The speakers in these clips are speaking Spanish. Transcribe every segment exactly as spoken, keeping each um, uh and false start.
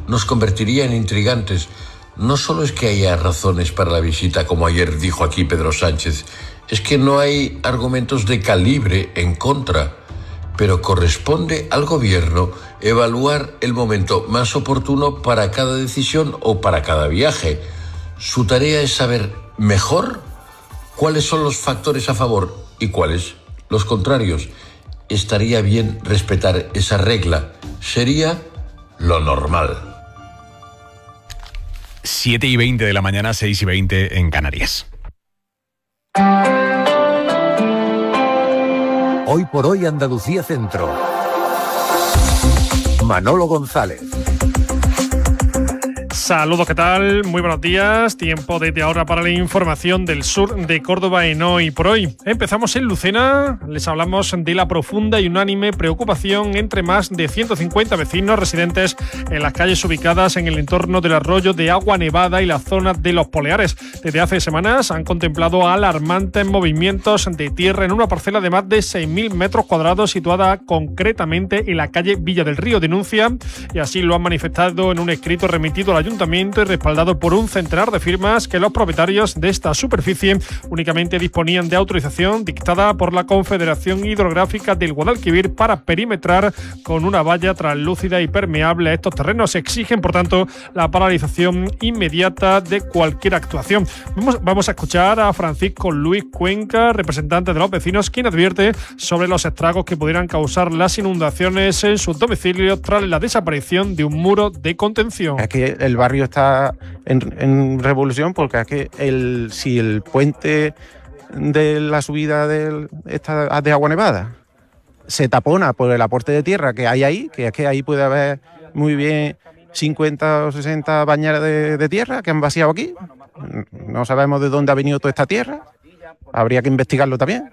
nos convertiría en intrigantes. No solo es que haya razones para la visita, como ayer dijo aquí Pedro Sánchez, es que no hay argumentos de calibre en contra, pero corresponde al gobierno evaluar el momento más oportuno para cada decisión o para cada viaje. Su tarea es saber mejor cuáles son los factores a favor y cuáles los contrarios. Estaría bien respetar esa regla. Sería lo normal. siete y veinte de la mañana, seis y veinte en Canarias. Hoy por hoy Andalucía Centro. Manolo González. Saludos, ¿qué tal? Muy buenos días. Tiempo desde ahora para la información del sur de Córdoba en Hoy por Hoy. Empezamos en Lucena. Les hablamos de la profunda y unánime preocupación entre más de ciento cincuenta vecinos residentes en las calles ubicadas en el entorno del arroyo de Agua Nevada y la zona de Los Poleares. Desde hace semanas han contemplado alarmantes movimientos de tierra en una parcela de más de seis mil metros cuadrados situada concretamente en la calle Villa del Río. Denuncia, y así lo han manifestado en un escrito remitido al ayuntamiento y respaldado por un centenar de firmas, que los propietarios de esta superficie únicamente disponían de autorización dictada por la Confederación Hidrográfica del Guadalquivir para perimetrar con una valla translúcida y permeable estos terrenos. Exigen, por tanto, la paralización inmediata de cualquier actuación. Vamos, vamos a escuchar a Francisco Luis Cuenca, representante de los vecinos, quien advierte sobre los estragos que pudieran causar las inundaciones en sus domicilios tras la desaparición de un muro de contención. Es que el barrio está en, en revolución, porque es que el, si el puente de la subida del, esta, de Agua Nevada se tapona por el aporte de tierra que hay ahí, que es que ahí puede haber muy bien cincuenta o sesenta bañeras de, de tierra que han vaciado aquí. No sabemos de dónde ha venido toda esta tierra, habría que investigarlo también.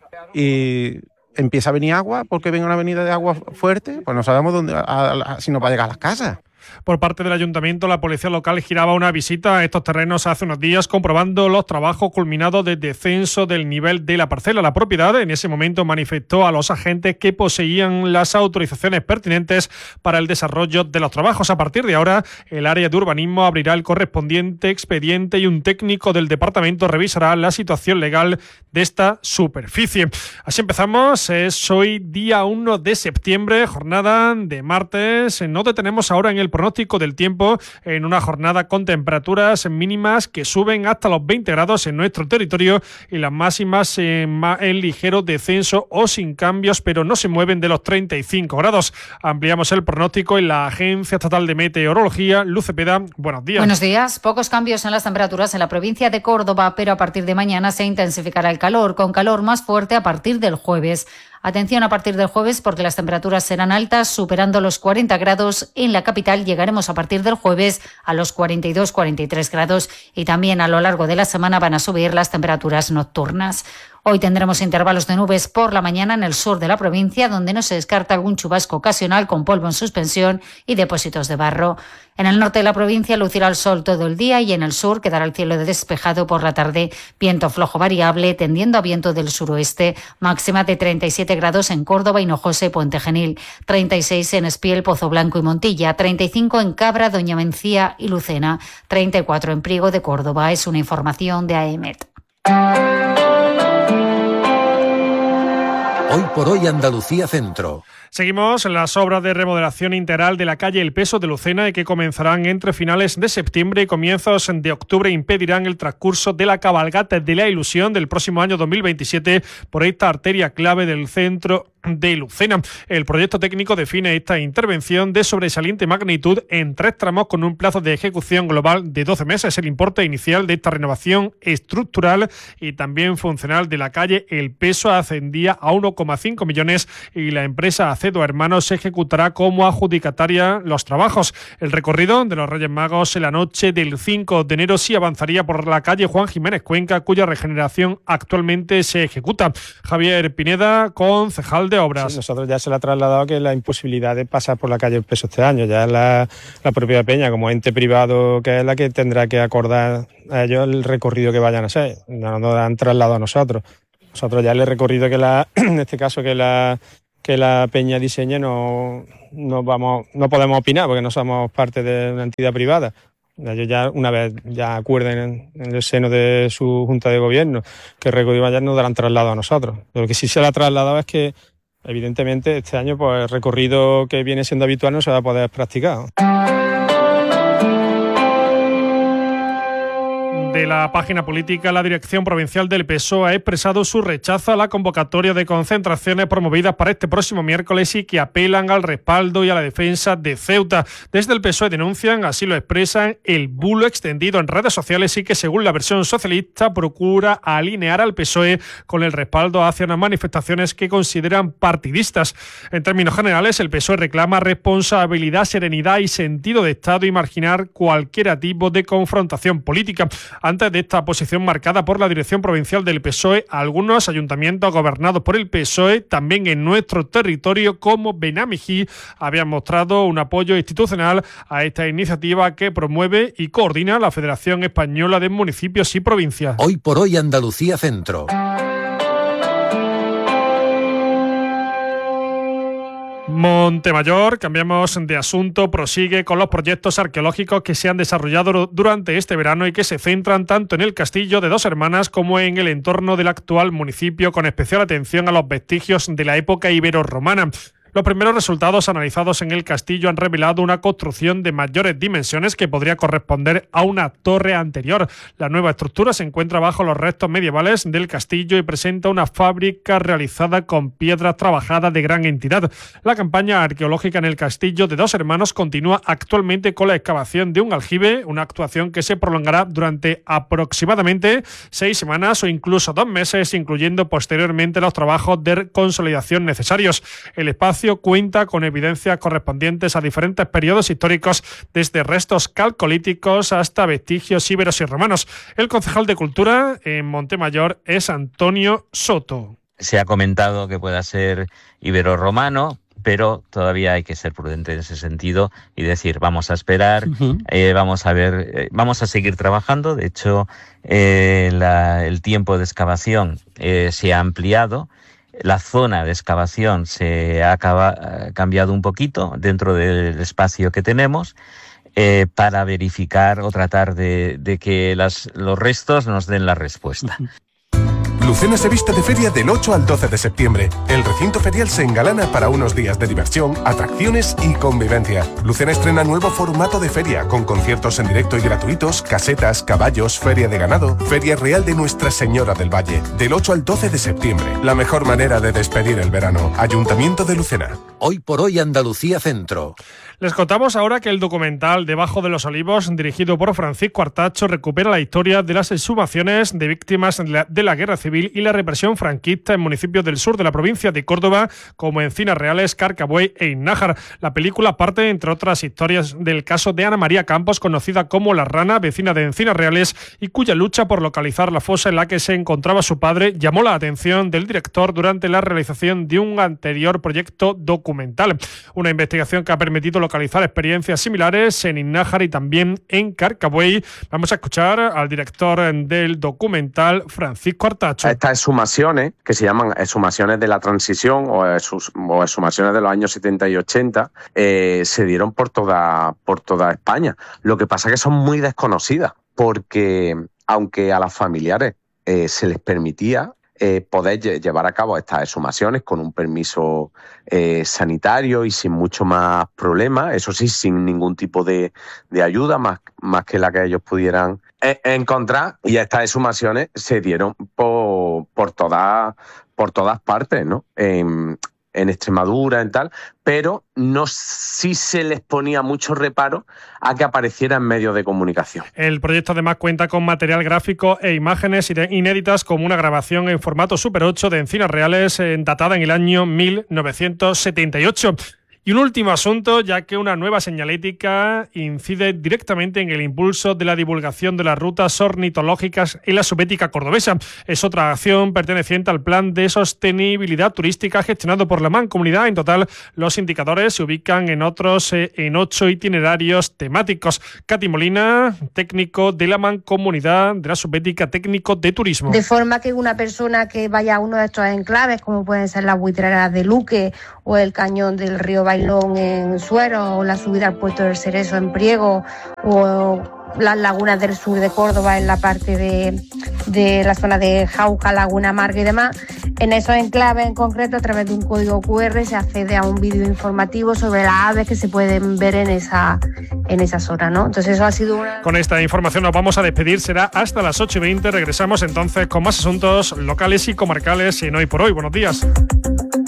Y empieza a venir agua porque viene una avenida de agua fuerte, pues no sabemos dónde, a, a, si nos va a llegar a las casas. Por parte del ayuntamiento, la policía local giraba una visita a estos terrenos hace unos días, comprobando los trabajos culminados de descenso del nivel de la parcela. La propiedad en ese momento manifestó a los agentes que poseían las autorizaciones pertinentes para el desarrollo de los trabajos. A partir de ahora, el área de urbanismo abrirá el correspondiente expediente y un técnico del departamento revisará la situación legal de esta superficie. Así empezamos. Es hoy día uno de septiembre, jornada de martes. No detenemos ahora en el pronóstico del tiempo, en una jornada con temperaturas mínimas que suben hasta los veinte grados en nuestro territorio y las máximas en, en ligero descenso o sin cambios, pero no se mueven de los treinta y cinco grados. Ampliamos el pronóstico en la Agencia Estatal de Meteorología. Luz Cepeda, buenos días. Buenos días. Pocos cambios en las temperaturas en la provincia de Córdoba, pero a partir de mañana se intensificará el calor, con calor más fuerte a partir del jueves. Atención a partir del jueves, porque las temperaturas serán altas, superando los cuarenta grados. En la capital llegaremos a partir del jueves a los cuarenta y dos a cuarenta y tres grados, y también a lo largo de la semana van a subir las temperaturas nocturnas. Hoy tendremos intervalos de nubes por la mañana en el sur de la provincia, donde no se descarta algún chubasco ocasional con polvo en suspensión y depósitos de barro. En el norte de la provincia lucirá el sol todo el día y en el sur quedará el cielo despejado por la tarde. Viento flojo variable tendiendo a viento del suroeste. Máxima de treinta y siete grados en Córdoba, Hinojosa y Puente Genil. treinta y seis en Espiel, Pozo Blanco y Montilla. treinta y cinco en Cabra, Doña Mencía y Lucena. treinta y cuatro en Priego de Córdoba. Es una información de A E M E T. Hoy por hoy Andalucía Centro. Seguimos las obras de remodelación integral de la calle El Peso de Lucena, y que comenzarán entre finales de septiembre y comienzos de octubre, impedirán el transcurso de la cabalgata de la ilusión del próximo año dos mil veintisiete por esta arteria clave del centro de Lucena. El proyecto técnico define esta intervención de sobresaliente magnitud en tres tramos con un plazo de ejecución global de doce meses. El importe inicial de esta renovación estructural y también funcional de la calle El Peso ascendía a uno coma cinco millones y la empresa Acedo Hermanos ejecutará como adjudicataria los trabajos. El recorrido de los Reyes Magos en la noche del cinco de enero sí avanzaría por la calle Juan Jiménez Cuenca, cuya regeneración actualmente se ejecuta. Javier Pineda, concejal de Obras. Sí, nosotros ya se le ha trasladado que la imposibilidad de pasar por la calle El Peso este año. Ya la, la propia Peña, como ente privado que es la que tendrá que acordar a ellos el recorrido que vayan a hacer. No nos han trasladado a nosotros. Nosotros ya el recorrido que la, en este caso que la que la Peña diseñe no, no vamos, no podemos opinar porque no somos parte de una entidad privada. Ellos ya, una vez ya acuerden en, en el seno de su Junta de Gobierno que el recorrido ya nos darán traslado a nosotros. Lo que sí se le ha trasladado es que, evidentemente, este año pues el recorrido que viene siendo habitual no se va a poder practicar. De la página política, la dirección provincial del P S O E ha expresado su rechazo a la convocatoria de concentraciones promovidas para este próximo miércoles y que apelan al respaldo y a la defensa de Ceuta. Desde el P S O E denuncian, así lo expresan, el bulo extendido en redes sociales y que, según la versión socialista, procura alinear al P S O E con el respaldo hacia unas manifestaciones que consideran partidistas. En términos generales, el P S O E reclama responsabilidad, serenidad y sentido de Estado y marginar cualquier tipo de confrontación política. Antes de esta posición marcada por la dirección provincial del P S O E, algunos ayuntamientos gobernados por el P S O E, también en nuestro territorio, como Benamijí, habían mostrado un apoyo institucional a esta iniciativa que promueve y coordina la Federación Española de Municipios y Provincias. Hoy por hoy Andalucía Centro. Montemayor, cambiamos de asunto, prosigue con los proyectos arqueológicos que se han desarrollado durante este verano y que se centran tanto en el castillo de Dos Hermanas como en el entorno del actual municipio, con especial atención a los vestigios de la época ibero-romana. Los primeros resultados analizados en el castillo han revelado una construcción de mayores dimensiones que podría corresponder a una torre anterior. La nueva estructura se encuentra bajo los restos medievales del castillo y presenta una fábrica realizada con piedras trabajadas de gran entidad. La campaña arqueológica en el castillo de Dos Hermanos continúa actualmente con la excavación de un aljibe, una actuación que se prolongará durante aproximadamente seis semanas o incluso dos meses, incluyendo posteriormente los trabajos de consolidación necesarios. El espacio cuenta con evidencias correspondientes a diferentes periodos históricos, desde restos calcolíticos hasta vestigios íberos y romanos. El concejal de Cultura en Montemayor es Antonio Soto. Se ha comentado que pueda ser ibero-romano, pero todavía hay que ser prudente en ese sentido y decir, vamos a esperar, uh-huh. eh, vamos a ver, eh, vamos a seguir trabajando. De hecho, eh, la, el tiempo de excavación eh, se ha ampliado. La zona de excavación se ha acaba, cambiado un poquito dentro del espacio que tenemos eh, para verificar o tratar de, de que las, los restos nos den la respuesta. Lucena se viste de feria del ocho al doce de septiembre. El recinto ferial se engalana para unos días de diversión, atracciones y convivencia. Lucena estrena nuevo formato de feria, con conciertos en directo y gratuitos, casetas, caballos, feria de ganado, feria real de Nuestra Señora del Valle. Del ocho al doce de septiembre. La mejor manera de despedir el verano. Ayuntamiento de Lucena. Hoy por hoy Andalucía Centro. Les contamos ahora que el documental Debajo de los Olivos, dirigido por Francisco Artacho, recupera la historia de las exhumaciones de víctimas de la Guerra Civil y la represión franquista en municipios del sur de la provincia de Córdoba, como Encinas Reales, Carcabuey e Innájar. La película parte, entre otras historias, del caso de Ana María Campos, conocida como La Rana, vecina de Encinas Reales, y cuya lucha por localizar la fosa en la que se encontraba su padre llamó la atención del director durante la realización de un anterior proyecto documental. Una investigación que ha permitido localizar experiencias similares en Innájar y también en Carcabuey. Vamos a escuchar al director del documental, Francisco Artacho. Estas exhumaciones, que se llaman exhumaciones de la transición o, exhus, o exhumaciones de los años setenta y ochenta, eh, se dieron por toda, por toda España. Lo que pasa es que son muy desconocidas, porque aunque a las familiares eh, se les permitía Eh, poder lle- llevar a cabo estas exhumaciones con un permiso eh, sanitario y sin mucho más problema, eso sí, sin ningún tipo de, de ayuda más, más que la que ellos pudieran eh, encontrar, y estas exhumaciones se dieron por, por, toda, por todas partes, ¿no? En, en Extremadura, en tal, pero no sí se les ponía mucho reparo a que apareciera en medios de comunicación. El proyecto además cuenta con material gráfico e imágenes inéditas, como una grabación en formato Super ocho de Encinas Reales, datada en el año mil novecientos setenta y ocho. Y un último asunto, ya que una nueva señalética incide directamente en el impulso de la divulgación de las rutas ornitológicas en la subbética cordobesa. Es otra acción perteneciente al Plan de Sostenibilidad Turística gestionado por la Mancomunidad. En total, los indicadores se ubican en otros eh, en ocho itinerarios temáticos. Katy Molina, técnico de la Mancomunidad de la Subbética Técnico de Turismo. De forma que una persona que vaya a uno de estos enclaves, como pueden ser las buitreras de Luque o el cañón del río Valle Bailón en Suero, o la subida al puerto del Cerezo en Priego, o las lagunas del sur de Córdoba en la parte de, de la zona de Jauja, Laguna Amarga y demás. En esos enclaves en concreto, a través de un código cu erre, se accede a un vídeo informativo sobre las aves que se pueden ver en esa, en esa zona, ¿no? Entonces eso ha sido una... Con esta información nos vamos a despedir, será hasta las ocho y veinte. Regresamos entonces con más asuntos locales y comarcales en Hoy por Hoy. Buenos días.